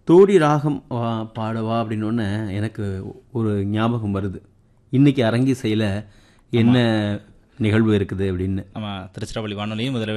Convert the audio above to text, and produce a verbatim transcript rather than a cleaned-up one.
தோடி ராகம் வா பாடவா அப்படின்னோடனே எனக்கு ஒரு ஞாபகம் வருது. இன்னைக்கு அரங்கி செயல என்ன நிகழ்வு இருக்குது அப்படின்னு. நம்ம திருச்சிராப்பள்ளி வானொலியும் முதல்ல